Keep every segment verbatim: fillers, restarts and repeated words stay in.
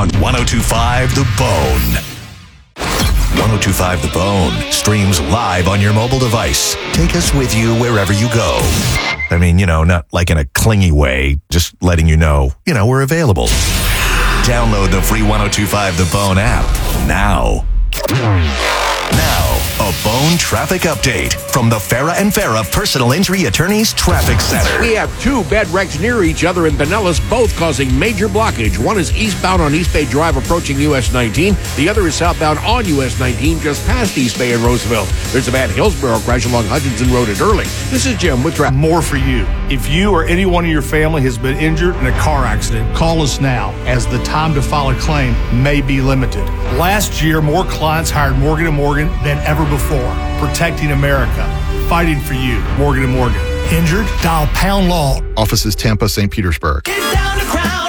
on one oh two point five The Bone. one oh two point five The Bone streams live on your mobile device. Take us with you wherever you go. I mean, you know, not like in a clingy way, just letting you know, you know, we're available. Download the free one oh two point five The Bone app now. Now, a Bone traffic update from the Farah and Farah Personal Injury Attorneys Traffic Center. We have two bed wrecks near each other in Pinellas, both causing major blockage. One is eastbound on East Bay Drive approaching U S nineteen. The other is southbound on U S nineteen just past East Bay and Roosevelt. There's a bad Hillsborough crash along Hutchinson Road at Early. This is Jim with traffic. More for you. If you or anyone in your family has been injured in a car accident, call us now, as the time to file a claim may be limited. Last year, more clients hired Morgan and Morgan than ever before. Protecting America. Fighting for you. Morgan and Morgan. Injured? Dial Pound Law. Offices Tampa, Saint Petersburg. Get down to Crown.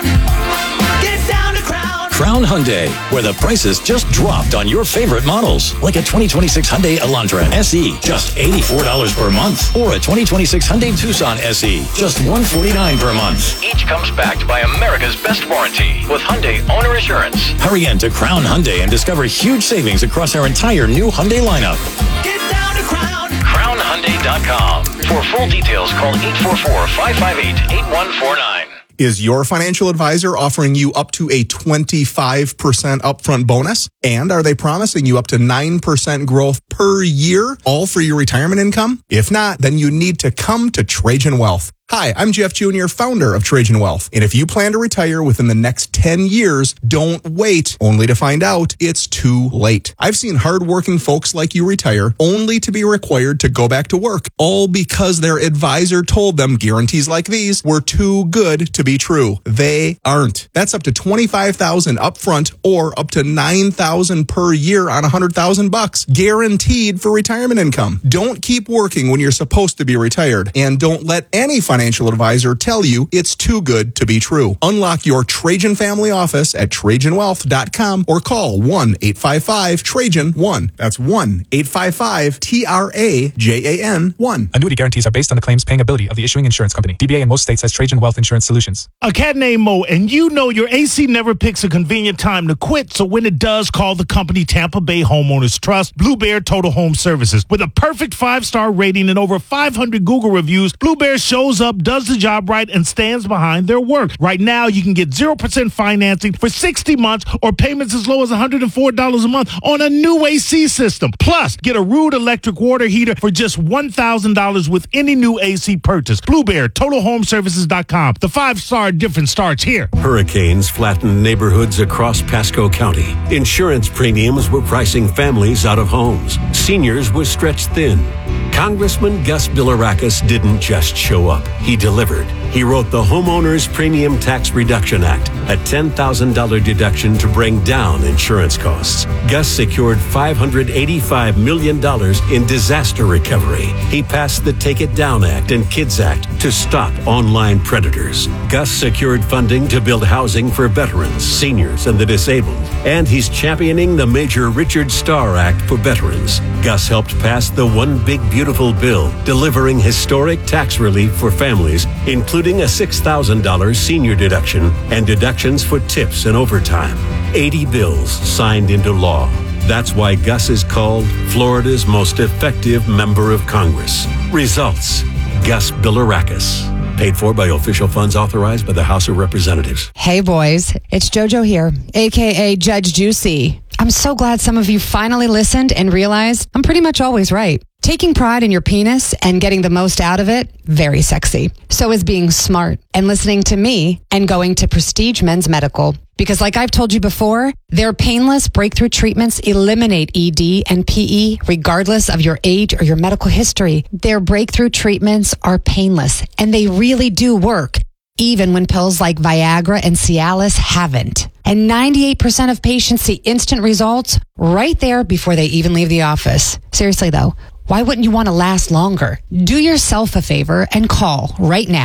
Get down to Crown. Crown Hyundai, where the prices just dropped on your favorite models. Like a twenty twenty-six Hyundai Elantra S E, just eighty-four dollars per month. Or a twenty twenty-six Hyundai Tucson S E, just one hundred forty-nine dollars per month. Each comes backed by America's best warranty with Hyundai Owner Assurance. Hurry in to Crown Hyundai and discover huge savings across our entire new Hyundai lineup. Get down to Crown. crown hyundai dot com. For full details, call eight four four, five five eight, eight one four nine. Is your financial advisor offering you up to a twenty-five percent upfront bonus? And are they promising you up to nine percent growth per year, all for your retirement income? If not, then you need to come to Trajan Wealth. Hi, I'm Jeff Junior, founder of Trajan Wealth. And if you plan to retire within the next ten years, don't wait only to find out it's too late. I've seen hardworking folks like you retire only to be required to go back to work, all because their advisor told them guarantees like these were too good to be true. They aren't. That's up to twenty-five thousand dollars upfront or up to nine thousand dollars per year on one hundred thousand bucks, guaranteed for retirement income. Don't keep working when you're supposed to be retired, and don't let any financial advisor tell you it's too good to be true. Unlock your Trajan family office at trajan wealth dot com or call one eight five five Trajan one. That's one eight five five T R A J A N one. Annuity guarantees are based on the claims paying ability of the issuing insurance company. D B A in most states has Trajan Wealth Insurance Solutions. A cat named Mo, and you know your A C never picks a convenient time to quit, so when it does, call the company Tampa Bay Homeowners Trust, Blue Bear Total Home Services. With a perfect five-star rating and over five hundred Google reviews, Blue Bear shows up, does the job right, and stands behind their work. Right now, you can get zero percent financing for sixty months or payments as low as one hundred four dollars a month on a new A C system. Plus, get a Rude electric water heater for just one thousand dollars with any new A C purchase. Blue Bear, total home services dot com. The five-star difference starts here. Hurricanes flattened neighborhoods across Pasco County. Insurance premiums were pricing families out of homes. Seniors were stretched thin. Congressman Gus Bilirakis didn't just show up. He delivered. He wrote the Homeowners Premium Tax Reduction Act, a ten thousand dollars deduction to bring down insurance costs. Gus secured five hundred eighty-five million dollars in disaster recovery. He passed the Take It Down Act and KIDS Act to stop online predators. Gus secured funding to build housing for veterans, seniors, and the disabled. And he's championing the major Richard Starr Act for veterans. Gus helped pass the One Big Beautiful Bill, delivering historic tax relief for families, including a six thousand dollars senior deduction and deductions for tips and overtime. eighty bills signed into law. That's why Gus is called Florida's most effective member of Congress. Results: Gus Bilirakis. Paid for by official funds authorized by the House of Representatives. Hey boys, it's JoJo here, aka Judge Juicy. I'm so glad some of you finally listened and realized I'm pretty much always right. Taking pride in your penis and getting the most out of it, very sexy. So is being smart and listening to me and going to Prestige Men's Medical. Because like I've told you before, their painless breakthrough treatments eliminate E D and P E regardless of your age or your medical history. Their breakthrough treatments are painless and they really do work, even when pills like Viagra and Cialis haven't. And ninety-eight percent of patients see instant results right there before they even leave the office. Seriously though, why wouldn't you want to last longer? Do yourself a favor and call right now.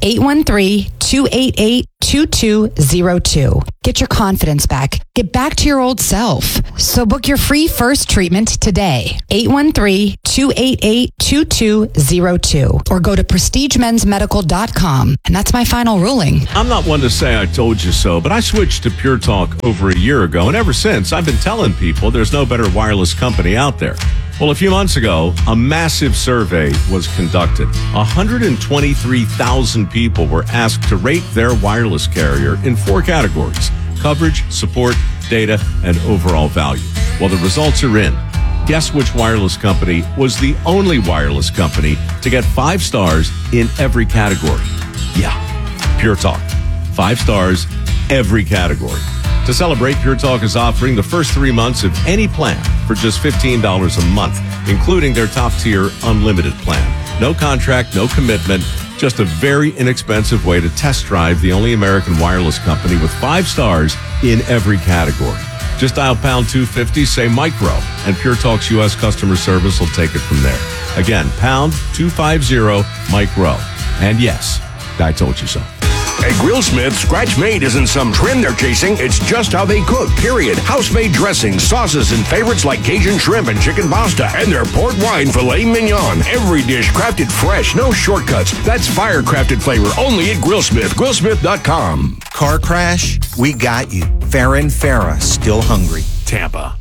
eight one three, two eight eight, two two zero two. Get your confidence back. Get back to your old self. So book your free first treatment today. eight one three, two eight eight, two two zero two. Or go to prestige mens medical dot com. And that's my final ruling. I'm not one to say I told you so, but I switched to Pure Talk over a year ago, and ever since, I've been telling people there's no better wireless company out there. Well, a few months ago, a massive survey was conducted. one hundred twenty-three thousand people were asked to rate their wireless carrier in four categories: coverage, support, data, and overall value. Well, the results are in. Guess which wireless company was the only wireless company to get five stars in every category? Yeah, Pure Talk. Five stars, every category. To celebrate, Pure Talk is offering the first three months of any plan for just fifteen dollars a month, including their top-tier unlimited plan. No contract, no commitment, just a very inexpensive way to test drive the only American wireless company with five stars in every category. Just dial pound two fifty, say micro, and Pure Talk's U S customer service will take it from there. Again, pound two fifty, micro. And yes, I told you so. At Grillsmith, Scratch Made isn't some trend they're chasing. It's just how they cook, period. House-made dressings, sauces, and favorites like Cajun shrimp and chicken pasta. And their port wine filet mignon. Every dish crafted fresh, no shortcuts. That's fire-crafted flavor only at Grillsmith. Grillsmith dot com. Car crash? We got you. Farron Farah, still hungry. Tampa.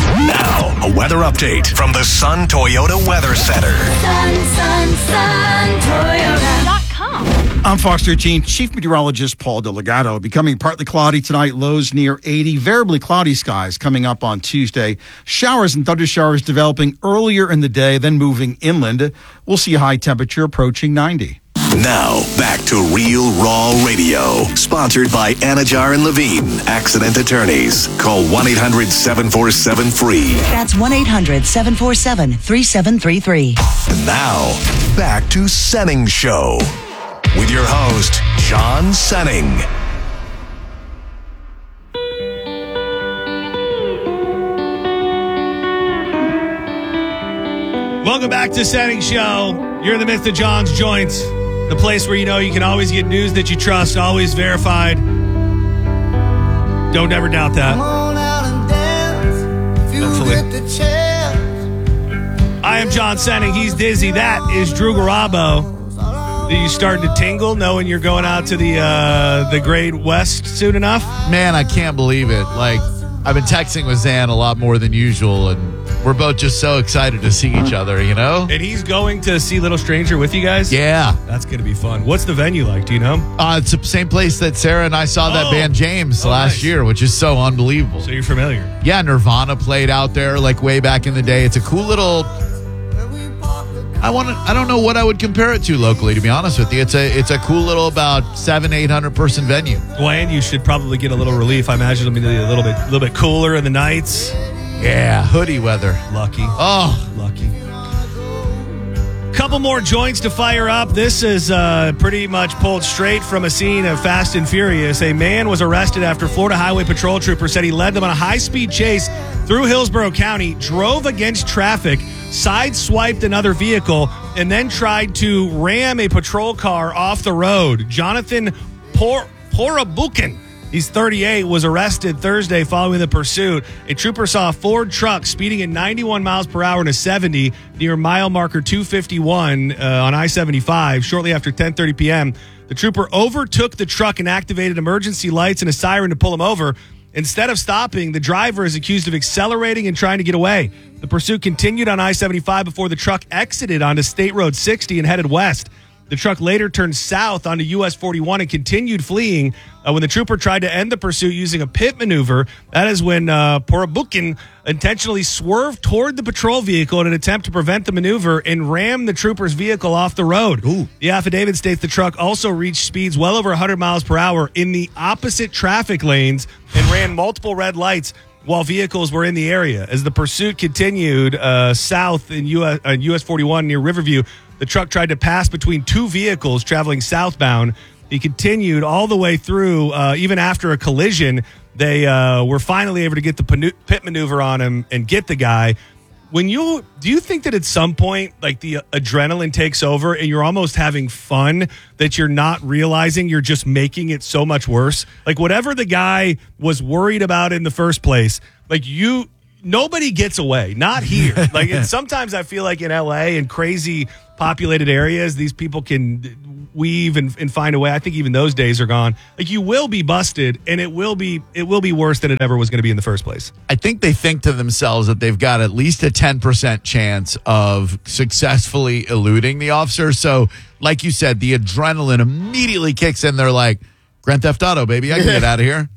Now, a weather update from the Sun Toyota Weather Center. Sun, sun, sun, Toyota dot com. I'm Fox thirteen Chief Meteorologist Paul DeLegato. Becoming partly cloudy tonight, lows near eighty. Variably cloudy skies coming up on Tuesday. Showers and thunder showers developing earlier in the day, then moving inland. We'll see a high temperature approaching ninety. Now, back to Real Raw Radio. Sponsored by Anajar and Levine, Accident Attorneys. Call one eight hundred seven four seven free. That's one eight hundred seven four seven three seven three three. And now, back to Senning Show. With your host, John Senning. Welcome back to Senning Show. You're in the midst of John's Joints, the place where you know you can always get news that you trust, always verified. Don't ever doubt that. Come on out and dance if you Hopefully. get the chance. I am John Senning. He's Dizzy. That is Drew Garabo. Are you starting to tingle knowing you're going out to the uh, the Great West soon enough? Man, I can't believe it. Like, I've been texting with Zan a lot more than usual, and we're both just so excited to see each other, you know? And he's going to see Little Stranger with you guys? Yeah. That's going to be fun. What's the venue like? Do you know? Uh, it's the same place that Sarah and I saw that Oh. band James Oh, last nice. year, which is so unbelievable. So you're familiar? Yeah, Nirvana played out there like way back in the day. It's a cool little... I want to. I don't know what I would compare it to locally, to be honest with you. It's a it's a cool little about seven eight hundred person venue. Well, and you should probably get a little relief. I imagine it'll be a little bit a little bit cooler in the nights. Yeah, hoodie weather. Lucky. Oh, lucky. Couple more joints to fire up. This is uh, pretty much pulled straight from a scene of Fast and Furious. A man was arrested after Florida Highway Patrol troopers said he led them on a high-speed chase through Hillsborough County, drove against traffic, sideswiped another vehicle, and then tried to ram a patrol car off the road. Jonathan Por- Porabukin, he's thirty-eight, was arrested Thursday following the pursuit. A trooper saw a Ford truck speeding at ninety-one miles per hour in a seventy near mile marker two fifty-one uh, on I seventy-five shortly after ten thirty p.m. The trooper overtook the truck and activated emergency lights and a siren to pull him over. Instead of stopping, the driver is accused of accelerating and trying to get away. The pursuit continued on I seventy-five before the truck exited onto State Road sixty and headed west. The truck later turned south onto U S forty-one and continued fleeing. Uh, when the trooper tried to end the pursuit using a pit maneuver, that is when uh, Porabukin intentionally swerved toward the patrol vehicle in an attempt to prevent the maneuver and rammed the trooper's vehicle off the road. Ooh. The affidavit states the truck also reached speeds well over one hundred miles per hour in the opposite traffic lanes and ran multiple red lights while vehicles were in the area. As the pursuit continued uh, south in U S, uh, U S forty-one near Riverview, the truck tried to pass between two vehicles traveling southbound. He continued all the way through, uh, even after a collision. They uh, were finally able to get the pit maneuver on him and get the guy. when you do you think that at some point, like, the adrenaline takes over and you're almost having fun that you're not realizing you're just making it so much worse? Like, whatever the guy was worried about in the first place, like, you nobody gets away, not here. Like, and sometimes I feel like in L A and crazy populated areas, these people can weave and, and find a way. I think even those days are gone. Like, you will be busted, and it will be it will be worse than it ever was going to be in the first place. I think they think to themselves that they've got at least a ten percent chance of successfully eluding the officer. So, like you said, the adrenaline immediately kicks in. They're like, Grand Theft Auto, baby, I can get out of here.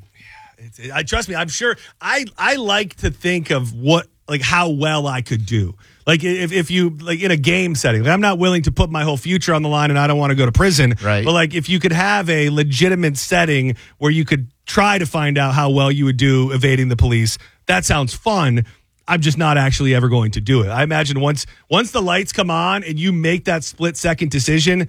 I trust me. I'm sure. I I like to think of what like how well I could do. Like, if if you like in a game setting, like, I'm not willing to put my whole future on the line, and I don't want to go to prison. Right. But like, if you could have a legitimate setting where you could try to find out how well you would do evading the police, that sounds fun. I'm just not actually ever going to do it. I imagine once once the lights come on and you make that split second decision,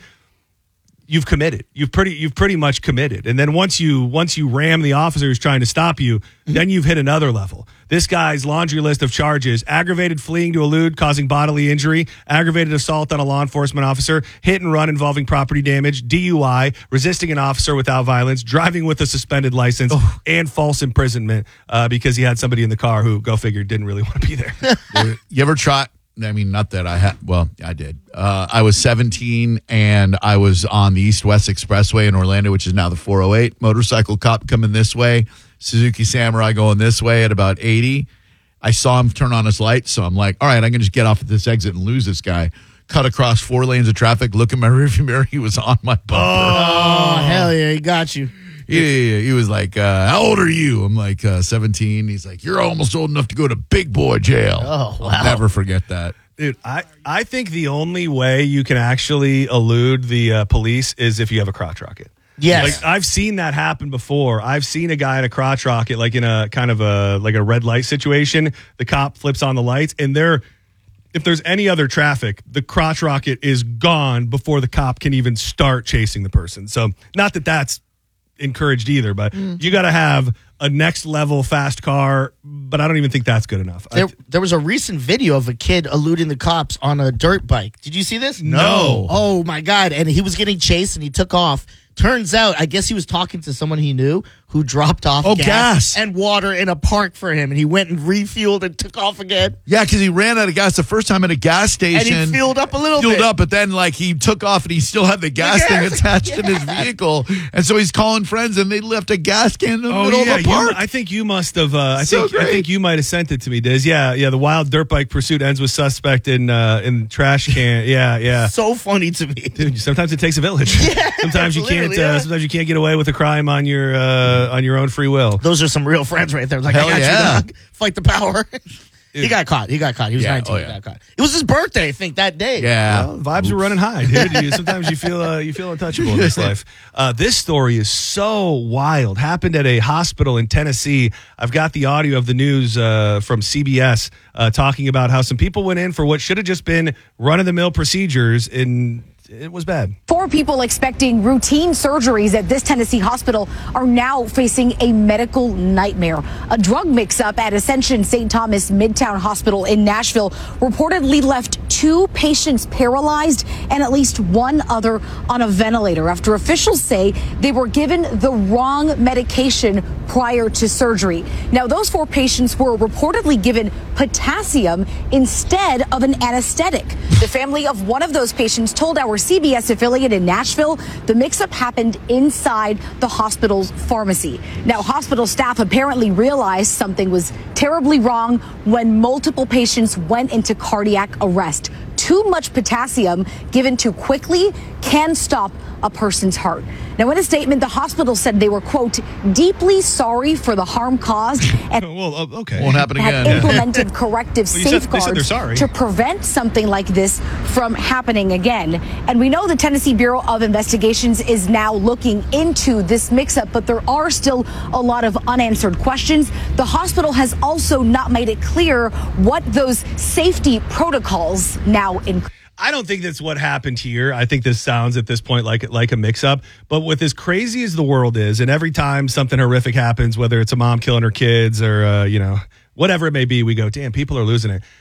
you've committed. You've pretty you've pretty much committed. And then once you once you ram the officer who's trying to stop you, mm-hmm. then you've hit another level. This guy's laundry list of charges: aggravated fleeing to elude, causing bodily injury, aggravated assault on a law enforcement officer, hit and run involving property damage, D U I, resisting an officer without violence, driving with a suspended license, oh. and false imprisonment uh, because he had somebody in the car who, go figure, didn't really want to be there. You ever try... I mean, not that I had, well, I did. Uh, I was seventeen and I was on the East-West Expressway in Orlando, which is now the four oh eight. Motorcycle cop coming this way, Suzuki Samurai going this way at about eighty. I saw him turn on his lights, so I'm like, all right, I can just get off at this exit and lose this guy. Cut across four lanes of traffic, look in my rearview mirror, he was on my bumper. Oh, hell yeah, he got you. He, he was like, uh, how old are you? I'm like, uh, seventeen. He's like, you're almost old enough to go to big boy jail. Oh, wow. I'll never forget that. Dude, I, I think the only way you can actually elude the uh, police is if you have a crotch rocket. Yes. Like, I've seen that happen before. I've seen a guy in a crotch rocket, like in a kind of a like a red light situation. The cop flips on the lights, and they're if there's any other traffic, the crotch rocket is gone before the cop can even start chasing the person. So, not that that's encouraged either, but mm. you got to have a next level fast car, but I don't even think that's good enough. There, there was a recent video of a kid eluding the cops on a dirt bike. Did you see this? No. Oh my God. And he was getting chased and he took off. Turns out, I guess he was talking to someone he knew who dropped off oh, gas, gas and water in a park for him. And he went and refueled and took off again. Yeah, because he ran out of gas the first time at a gas station. And he filled up a little filled bit. up, but then like he took off and he still had the gas the thing gas, attached yeah. in his vehicle. And so he's calling friends and they left a gas can in the oh, middle yeah, of the park. You, I think you must have, uh, I, so think, I think you might have sent it to me, Diz. Yeah, yeah, the wild dirt bike pursuit ends with suspect in, uh, in trash can. Yeah, yeah. So funny to me. Dude, sometimes it takes a village. Yeah, sometimes you can't, yeah. uh, sometimes you can't get away with a crime on your, uh, on your own free will. Those are some real friends right there. Like, Hell I got yeah. you, dog. Fight the power. He got caught. He got caught. He was Yeah, nineteen. oh, yeah. He got caught. It was his birthday, I think, that day. Yeah. Well, vibes are running high, dude. You, sometimes you feel uh, you feel untouchable in this life. Uh, this story is so wild. Happened at a hospital in Tennessee. I've got the audio of the news uh, from C B S uh, talking about how some people went in for what should have just been run-of-the-mill procedures, and it was bad. Four people expecting routine surgeries at this Tennessee hospital are now facing a medical nightmare. A drug mix-up at Ascension Saint Thomas Midtown Hospital in Nashville reportedly left two patients paralyzed and at least one other on a ventilator after officials say they were given the wrong medication prior to surgery. Now, those four patients were reportedly given potassium instead of an anesthetic. The family of one of those patients told our C B S affiliate in Nashville the mix-up happened inside the hospital's pharmacy. Now, hospital staff apparently realized something was terribly wrong when multiple patients went into cardiac arrest. Too much potassium given too quickly can stop a person's heart. Now, in a statement, the hospital said they were, quote, deeply sorry for the harm caused and well, okay. Won't happen had again. implemented corrective Well, you said- they said safeguards they're sorry. to prevent something like this from happening again. And we know the Tennessee Bureau of Investigations is now looking into this mix-up, but there are still a lot of unanswered questions. The hospital has also not made it clear what those safety protocols now include. I don't think that's what happened here. I think this sounds at this point like like a mix-up. But with as crazy as the world is, and every time something horrific happens, whether it's a mom killing her kids or, uh, you know, whatever it may be, we go, damn, people are losing it.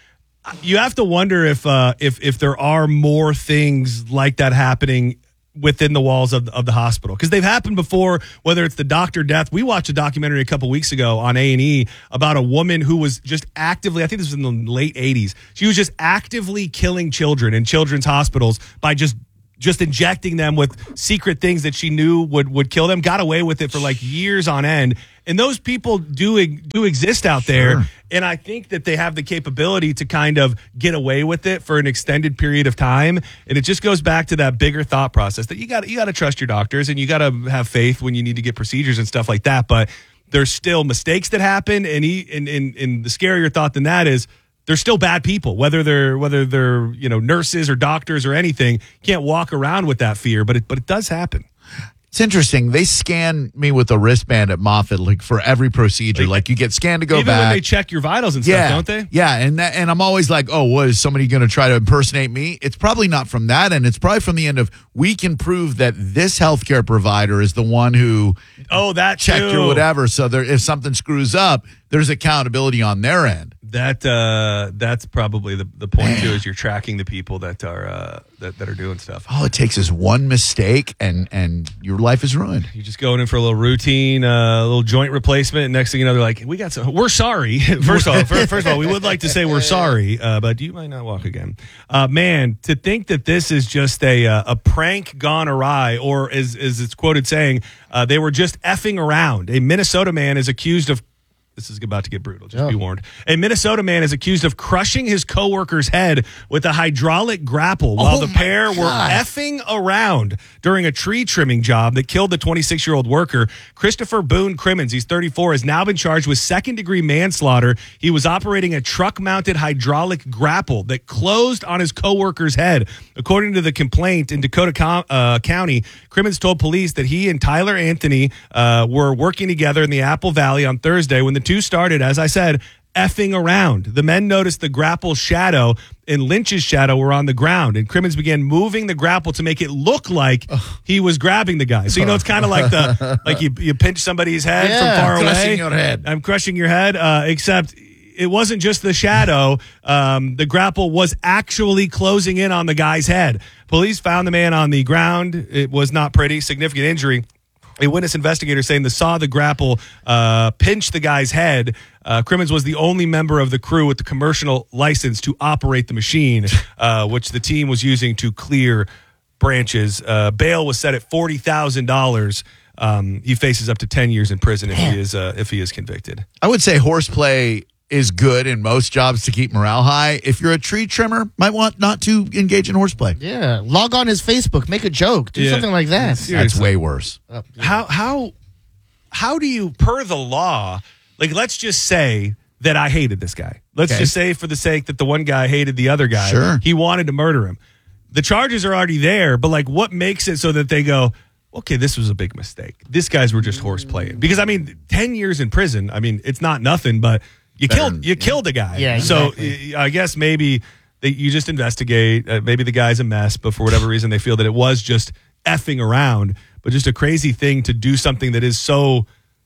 you have to wonder if uh, if if there are more things like that happening within the walls of, of the hospital, because they've happened before, whether it's the doctor death. We watched a documentary a couple weeks ago on A and E about a woman who was just actively, I think this was in the late eighties, she was just actively killing children in children's hospitals by just just injecting them with secret things that she knew would, would kill them, got away with it for like years on end. And those people do do exist out there. Sure. And I think that they have the capability to kind of get away with it for an extended period of time. And it just goes back to that bigger thought process that you got you got to trust your doctors and you got to have faith when you need to get procedures and stuff like that. But there's still mistakes that happen. And, he, and, and, and the scarier thought than that is they're still bad people, whether they're whether they're you know nurses or doctors or anything. Can't walk around with that fear, but it but it does happen. It's interesting. They scan me with a wristband at Moffitt, like for every procedure. Like, like you get scanned to go even back. Even when they check your vitals and stuff, yeah, don't they? Yeah, and that, and I'm always like, oh, what is somebody going to try to impersonate me? It's probably not from that, and it's probably from the end of we can prove that this healthcare provider is the one who oh that checked too. or whatever. So there, if something screws up, there's accountability on their end. That uh, that's probably the, the point too, is you're tracking the people that are uh, that, that are doing stuff. All it takes is one mistake and and your life is ruined. You're just going in for a little routine, a uh, little joint replacement, and next thing you know, they're like, "We got some. We're sorry." first of all, first, first of all, we would like to say we're sorry, uh, but you might not walk again. Uh, man, to think that this is just a uh, a prank gone awry, or as as it's quoted saying, uh, they were just effing around. A Minnesota man is accused of. This is about to get brutal. Just oh. be warned. A Minnesota man is accused of crushing his coworker's head with a hydraulic grapple while oh the pair God. were effing around during a tree trimming job that killed the twenty-six-year-old worker. Christopher Boone Crimmins, he's thirty-four, has now been charged with second-degree manslaughter. He was operating a truck-mounted hydraulic grapple that closed on his coworker's head. According to the complaint in Dakota Com- uh, County, Crimmins told police that he and Tyler Anthony uh, were working together in the Apple Valley on Thursday when the two started, as I said, effing around. The men noticed the grapple shadow and Lynch's shadow were on the ground, and Crimmins began moving the grapple to make it look like he was grabbing the guy. So, you know, it's kind of like the like you you pinch somebody's head yeah, from far I'm away. Crushing your head. I'm crushing your head, uh, except it wasn't just the shadow. Um, the grapple was actually closing in on the guy's head. Police found the man on the ground. It was not pretty, significant injury. A witness investigator saying they saw the grapple uh, pinch the guy's head. Uh, Crimmins was the only member of the crew with the commercial license to operate the machine, uh, which the team was using to clear branches. Uh, bail was set at forty thousand dollars. Um, he faces up to ten years in prison if he is uh, if he is convicted. I would say horseplay is good in most jobs to keep morale high. If you're a tree trimmer, might want not to engage in horseplay. Yeah, log on his Facebook, make a joke, do Yeah. something like that. Seriously. That's way worse. Oh, yeah. How how how do you, per the law, like let's just say that I hated this guy. Let's Okay. just say for the sake that the one guy hated the other guy. Sure. He wanted to murder him. The charges are already there, but like what makes it so that they go, okay, this was a big mistake. These guys were just horseplaying. Because I mean, ten years in prison, I mean, it's not nothing, but you Better- killed you killed a guy. Yeah, So exactly. I guess maybe that you just investigate. Uh, maybe the guy's a mess, but for whatever reason, they feel that it was just effing around. But just a crazy thing to do something that is so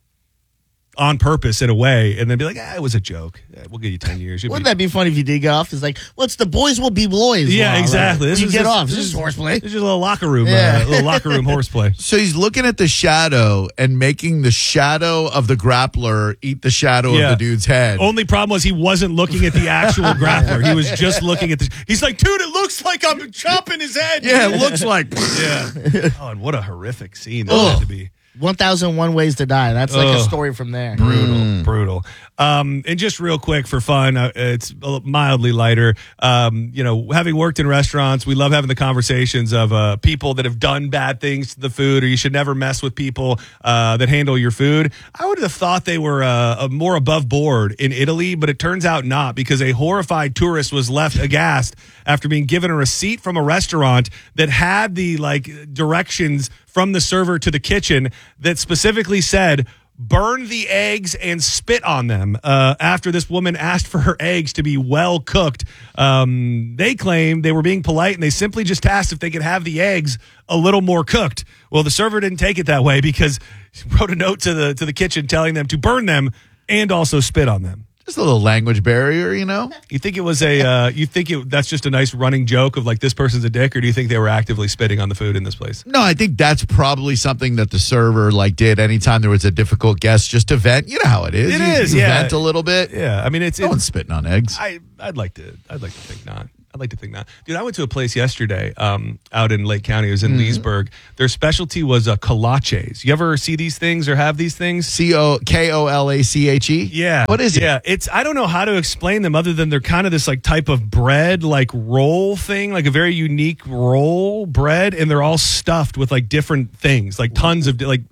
on purpose in a way, and then be like, ah, it was a joke. Yeah, we'll give you ten years. You'll Wouldn't be- that be funny if you dig off? It's like, what's the boys will be boys? Yeah, law, exactly. right? This you is get just- off. this This is- is horseplay. It's just a little locker room, Yeah. uh, little locker room horseplay. So he's looking at the shadow and making the shadow of the grappler eat the shadow Yeah. of the dude's head. Only problem was he wasn't looking at the actual grappler. He was just looking at the. He's like, dude, it looks like I'm chopping his head. Yeah, it looks like. Yeah. Oh, and what a horrific scene that had to be. one thousand one Ways to Die. That's like Ugh. a story from there. Brutal, brutal. Um, and just real quick for fun, uh, it's mildly lighter. Um, you know, having worked in restaurants, we love having the conversations of uh, people that have done bad things to the food, or you should never mess with people uh, that handle your food. I would have thought they were uh, more above board in Italy, but it turns out not, because a horrified tourist was left aghast after being given a receipt from a restaurant that had the like directions from the server to the kitchen that specifically said, burn the eggs and spit on them. Uh, after this woman asked for her eggs to be well cooked, um, they claimed they were being polite and they simply just asked if they could have the eggs a little more cooked. Well, the server didn't take it that way because she wrote a note to the to the kitchen telling them to burn them and also spit on them. Just a little language barrier, you know? You think it was a, uh, you think it, that's just a nice running joke of like, this person's a dick, or do you think they were actively spitting on the food in this place? No, I think that's probably something that the server like did anytime there was a difficult guest, just to vent. You know how it is. It you, is, you yeah. vent a little bit. Yeah, I mean, it's... No it's one's spitting on eggs. I, I'd like to, I'd like to think not. I'd like to think not. Dude, I went to a place yesterday um, out in Lake County. It was in Mm-hmm. Leesburg. Their specialty was uh, kolaches. You ever see these things or have these things? C O K O L A C H E? Yeah. What is it? Yeah, it's, I don't know how to explain them other than they're kind of this like type of bread, like roll thing, like a very unique roll bread, and they're all stuffed with like different things, like tons of, like,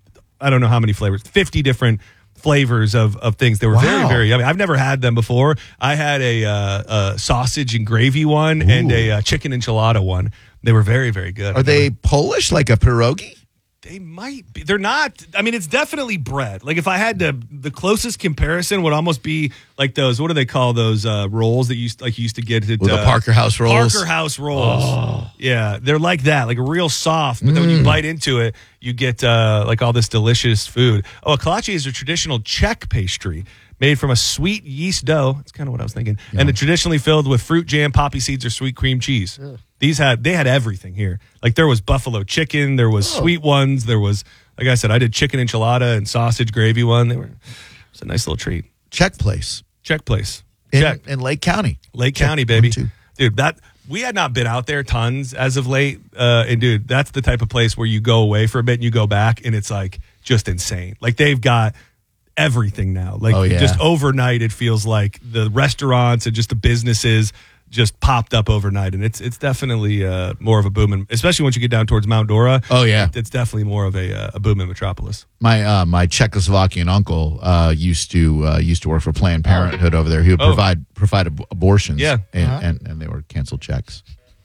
I don't know how many flavors, fifty different flavors of, of things. They were Wow. very, very yummy. I've never had them before. I had a, uh, a sausage and gravy one and a uh, chicken enchilada one. They were very, very good. Are they Polish, like a pierogi? They might be. They're not. I mean, it's definitely bread. Like if I had to, the closest comparison would almost be like those. What do they call those uh, rolls that you used like you used to get at Well, the uh, Parker House rolls? Parker House rolls. Oh. Yeah, they're like that, like real soft. But then when you Mm. bite into it, you get uh, like all this delicious food. Oh, a kolache is a traditional Czech pastry made from a sweet yeast dough. That's kind of what I was thinking. And it's traditionally filled with fruit jam, poppy seeds, or sweet cream cheese. Ugh. These had they had everything here. Like there was buffalo chicken, there was sweet ones, there was like I said, I did chicken enchilada and sausage gravy one. They were it was a nice little treat. Czech place. Czech place. In, Czech. in Lake County. Lake Czech County, baby. one, two. Dude, that we had not been out there tons as of late. Uh, and dude, that's the type of place where you go away for a bit and you go back and it's like just insane. Like they've got everything now. Like Oh, yeah. just overnight, it feels like the restaurants and just the businesses just popped up overnight, and it's it's definitely uh, more of a booming, especially once you get down towards Mount Dora. Oh, yeah. it's definitely more of a uh, a booming metropolis. My uh, my Czechoslovakian uncle uh, used to uh, used to work for Planned Parenthood over there. He would Oh. provide provide ab- abortions. Yeah. and, Uh-huh. and and they were canceled checks.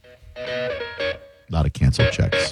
A lot of canceled checks.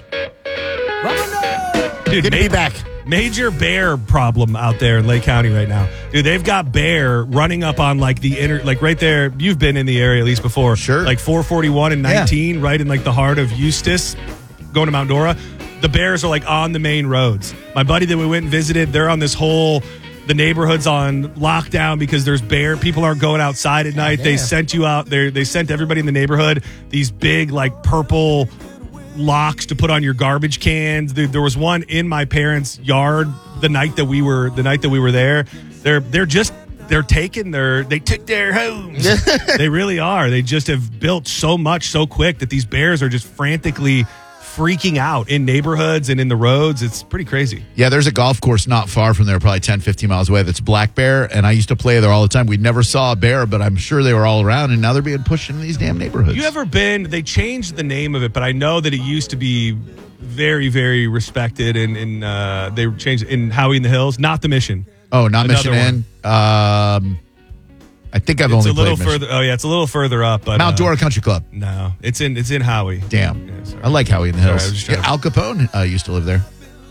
Dude, Good to be back. Major bear problem out there in Lake County right now. Dude, they've got bear running up on like the inner, like right there. You've been in the area at least before. Sure. Like four forty-one and Yeah. nineteen, right in like the heart of Eustis, going to Mount Dora. The bears are like on the main roads. My buddy that we went and visited, they're on this whole, the neighborhood's on lockdown because there's bear. People aren't going outside at night. They sent you out there. They sent everybody in the neighborhood these big like purple locks to put on your garbage cans. There, there was one in my parents' yard the night that we were the night that we were there. They're they're just they're taking their they took their homes. They really are. They just have built so much so quick that these bears are just frantically freaking out in neighborhoods and in the roads. It's pretty crazy. Yeah, there's a golf course not far from there, probably ten, fifteen miles away, that's Black Bear, and I used to play there all the time. We never saw a bear, but I'm sure they were all around, and now they're being pushed into these damn neighborhoods. You ever been, they changed the name of it, but I know that it used to be very, very respected, and, and uh, they changed it in Howie in the Hills, not the Mission. Oh, not Another Mission Inn? Um, I think I've It's only a little played Mission. further. Oh yeah, it's a little further up. But Mount uh, Dora Country Club. No, it's in it's in Howie. Damn. Yeah, sorry. I like Howie in the Sorry, I Hills. was just trying Yeah, to- Al Capone uh, used to live there.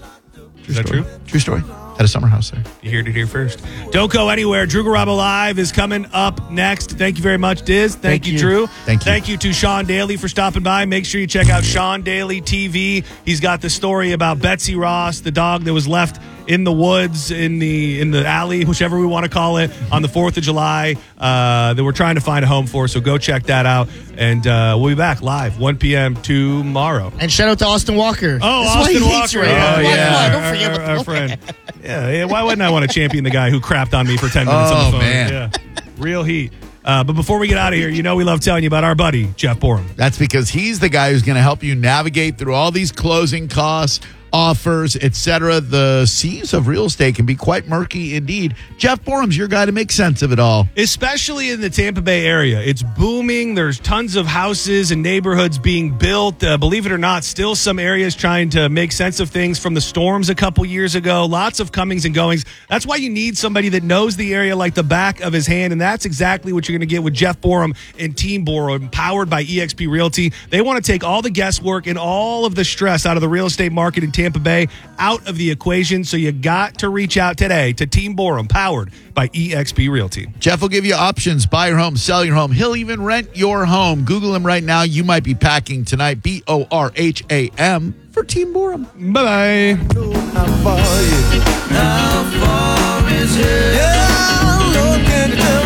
Is that story. true? True story. Had a summer house there. You heard it here first. Don't go anywhere. Drew Garabo Live is coming up next. Thank you very much, Diz. Thank, Thank you, you. Drew. Thank you. Thank you to Sean Daly for stopping by. Make sure you check out Sean Daly T V. He's got the story about Betsy Ross, the dog that was left in the woods, in the in the alley, whichever we want to call it, on the fourth of July, uh, that we're trying to find a home for. So go check that out. And uh, we'll be back live one p.m. tomorrow. And shout out to Austin Walker. Oh, This is why Austin he hates Walker. you right now. Oh, Come on, yeah. come on, don't Our- forget our, about our the- friend. Yeah, yeah, why wouldn't I want to champion the guy who crapped on me for ten minutes on Oh, the phone? man. Yeah. Real heat. Uh, but before we get out of here, you know we love telling you about our buddy, Jeff Borum. That's because he's the guy who's going to help you navigate through all these closing costs, offers, et cetera. The seas of real estate can be quite murky indeed. Jeff Borum's your guy to make sense of it all. Especially in the Tampa Bay area. It's booming. There's tons of houses and neighborhoods being built. Uh, believe it or not, still some areas trying to make sense of things from the storms a couple years ago. Lots of comings and goings. That's why you need somebody that knows the area like the back of his hand, and that's exactly what you're going to get with Jeff Borum and Team Borum, powered by E X P Realty. They want to take all the guesswork and all of the stress out of the real estate market in Tampa Bay, out of the equation. So you got to reach out today to Team Borum, powered by E X P Realty. Jeff will give you options. Buy your home, sell your home. He'll even rent your home. Google him right now. You might be packing tonight. B O R H A M for Team Borum. Bye-bye. How far is it? Yeah, look at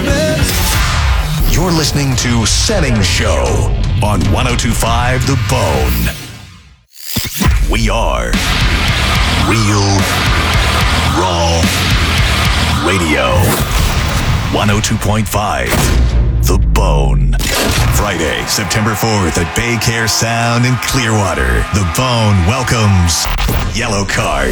listening to Setting Show on one oh two point five The Bone. We are Real Raw Radio. one oh two point five The Bone. Friday, September fourth at Bay Care Sound in Clearwater. The Bone welcomes Yellow Card.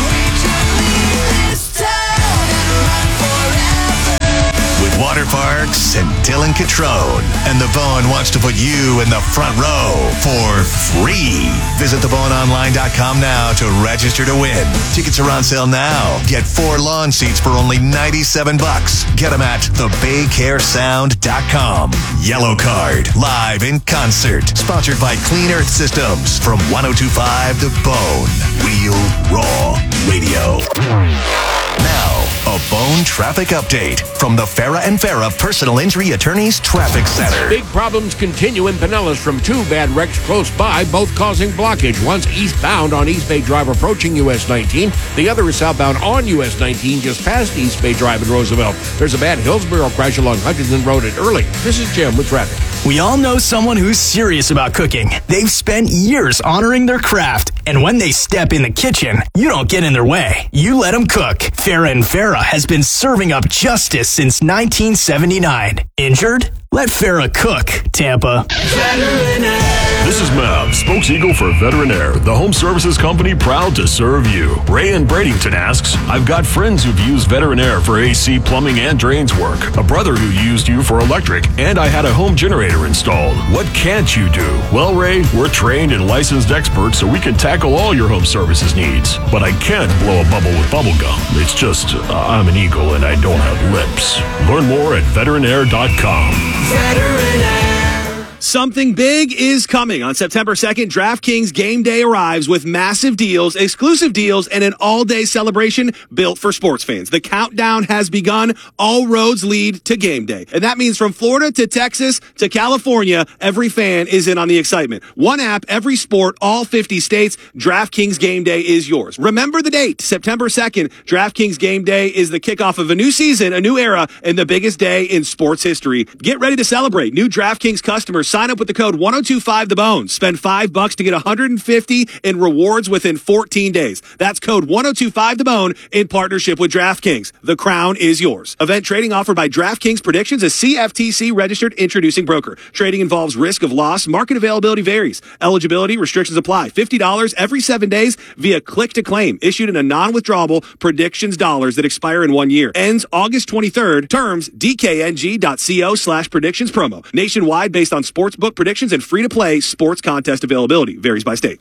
With Water Parks and Dylan Catrone. And The Bone wants to put you in the front row for free. Visit the bone online dot com now to register to win. Tickets are on sale now. Get four lawn seats for only ninety-seven bucks. Get them at the bay care sound dot com. Yellow Card, live in concert. Sponsored by Clean Earth Systems from one oh two point five The Bone. Real Raw Radio. Now, a Bone traffic update from the Farah and Farah Personal Injury Attorneys Traffic Center. Big problems continue in Pinellas from two bad wrecks close by, both causing blockage. One's eastbound on East Bay Drive approaching U S nineteen. The other is southbound on U S nineteen just past East Bay Drive in Roosevelt. There's a bad Hillsborough crash along Hutchinson Road at Early. This is Jim with traffic. We all know someone who's serious about cooking. They've spent years honoring their craft, and when they step in the kitchen, you don't get in their way. You let them cook. Farah and Farah has been serving up justice since nineteen seventy-nine. Injured? Let Farah cook, Tampa. This is Mav, spokes-eagle for Veterinaire, the home services company proud to serve you. Ray in Bradenton asks, I've got friends who've used Veterinaire for A C, plumbing, and drains work. A brother who used you for electric, and I had a home generator installed. What can't you do? Well, Ray, we're trained and licensed experts, so we can tackle all your home services needs. But I can't blow a bubble with bubble gum. It's just, uh, I'm an eagle and I don't have lips. Learn more at veterinaire dot com. Something big is coming. On September second, DraftKings Game Day arrives with massive deals, exclusive deals, and an all-day celebration built for sports fans. The countdown has begun. All roads lead to Game Day. And that means from Florida to Texas to California, every fan is in on the excitement. One app, every sport, all fifty states. DraftKings Game Day is yours. Remember the date, September second. DraftKings Game Day is the kickoff of a new season, a new era, and the biggest day in sports history. Get ready to celebrate. New DraftKings customers sign up with the code one oh two point five The Bone. Spend five bucks to get one hundred fifty in rewards within fourteen days. That's code one oh two point five The Bone in partnership with DraftKings. The crown is yours. Event trading offered by DraftKings Predictions, a C F T C registered introducing broker. Trading involves risk of loss. Market availability varies. Eligibility restrictions apply. fifty dollars every seven days via click to claim. Issued in a non-withdrawable predictions dollars that expire in one year. Ends August twenty-third. Terms D K N G dot co slash predictions promo. Nationwide based on sportsbook predictions and free-to-play sports contest availability. Varies by state.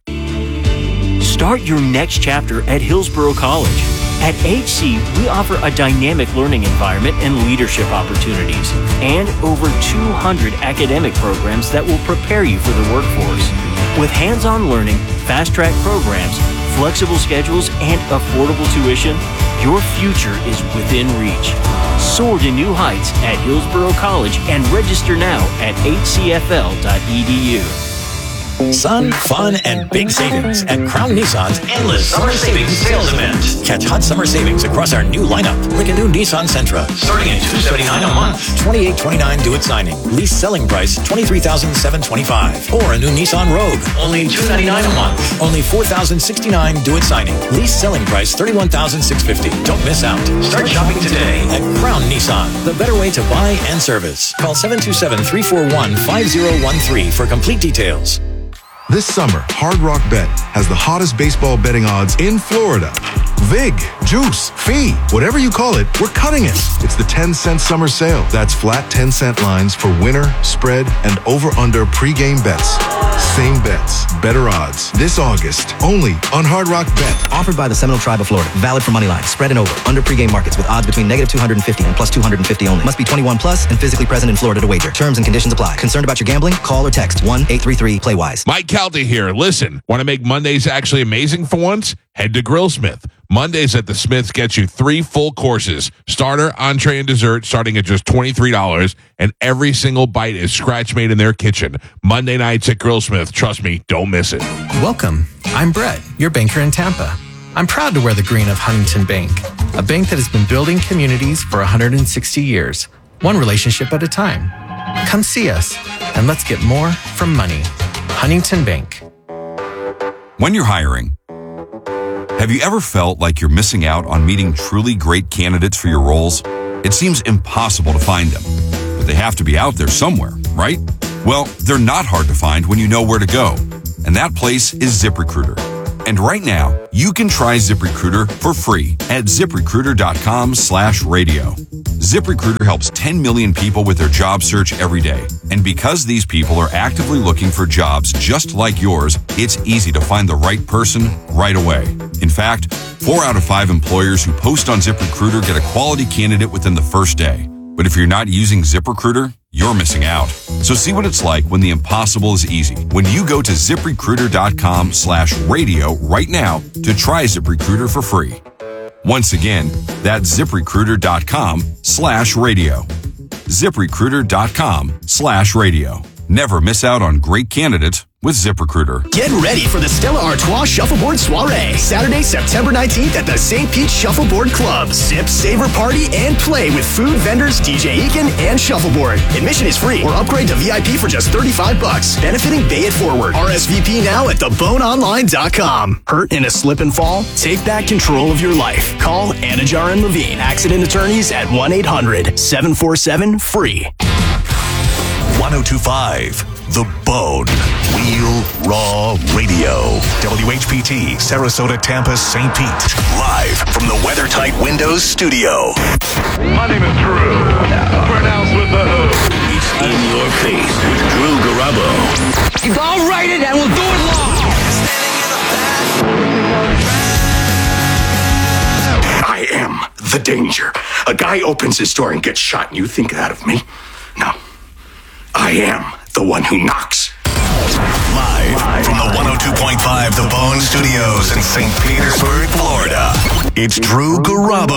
Start your next chapter at Hillsborough College. At H C, we offer a dynamic learning environment and leadership opportunities, and over two hundred academic programs that will prepare you for the workforce. With hands-on learning, fast-track programs, flexible schedules, and affordable tuition, your future is within reach. Soar to new heights at Hillsborough College and register now at h c f l dot e d u. Sun, fun, and big savings at Crown Nissan's Endless Summer Savings Sales Event. Catch hot summer savings across our new lineup, like a new Nissan Sentra, starting at two hundred seventy-nine dollars a month, twenty-eight twenty-nine due at signing. Lease selling price twenty-three thousand seven hundred twenty-five dollars. Or a new Nissan Rogue, only two hundred ninety-nine dollars a month, only four thousand sixty-nine dollars due at signing. Lease selling price thirty-one thousand six hundred fifty dollars. Don't miss out. Start shopping today at Crown Nissan, the better way to buy and service. Call seven two seven, three four one, five zero one three for complete details. This summer, Hard Rock Bet has the hottest baseball betting odds in Florida. Vig, juice, fee, whatever you call it, we're cutting it. It's the ten cent summer sale. That's flat ten cent lines for winner, spread, and over-under pregame bets. Same bets, better odds. This August, only on Hard Rock Bet. Offered by the Seminole Tribe of Florida. Valid for money line, spread and over. Under pregame markets with odds between negative two hundred fifty and plus two hundred fifty only. Must be twenty-one plus and physically present in Florida to wager. Terms and conditions apply. Concerned about your gambling? Call or text one eight three three play wise. Mike Calta here. Listen, want to make Mondays actually amazing for once? Head to Grillsmith. Mondays at the Smiths get you three full courses, starter, entree, and dessert, starting at just twenty-three dollars, and every single bite is scratch-made in their kitchen. Monday nights at Grillsmith. Trust me, don't miss it. Welcome. I'm Brett, your banker in Tampa. I'm proud to wear the green of Huntington Bank, a bank that has been building communities for one hundred sixty years, one relationship at a time. Come see us, and let's get more from money. Huntington Bank. When you're hiring, have you ever felt like you're missing out on meeting truly great candidates for your roles? It seems impossible to find them, but they have to be out there somewhere, right? Well, they're not hard to find when you know where to go, and that place is ZipRecruiter. And right now, you can try ZipRecruiter for free at ZipRecruiter.com slash radio. ZipRecruiter helps ten million people with their job search every day. And because these people are actively looking for jobs just like yours, it's easy to find the right person right away. In fact, four out of five employers who post on ZipRecruiter get a quality candidate within the first day. But if you're not using ZipRecruiter, you're missing out. So see what it's like when the impossible is easy. When you go to ZipRecruiter.com slash radio right now to try ZipRecruiter for free. Once again, that's ZipRecruiter.com slash radio. ZipRecruiter.com slash radio. Never miss out on great candidates with ZipRecruiter. Get ready for the Stella Artois Shuffleboard Soiree, Saturday, September nineteenth at the Saint Pete Shuffleboard Club. Sip, savor, party, and play with food vendors, D J Eakin, and Shuffleboard. Admission is free or upgrade to V I P for just thirty-five bucks. Benefiting Bay It Forward. R S V P now at the bone online dot com. Hurt in a slip and fall? Take back control of your life. Call Anajar and Levine, accident attorneys at one eight hundred seven four seven free. ten twenty-five The Bone. Wheel Raw Radio. W H P T, Sarasota, Tampa, Saint Pete. Live from the WeatherTight Windows studio. My name is Drew. Pronounced with the O. It's in your face with Drew Garabo. I'll write it and we'll do it live. I am the danger. A guy opens his door and gets shot, and you think that of me? No. I am the one who knocks. Live from the one oh two point five The Bone Studios in Saint Petersburg, Florida. It's Drew Garabo.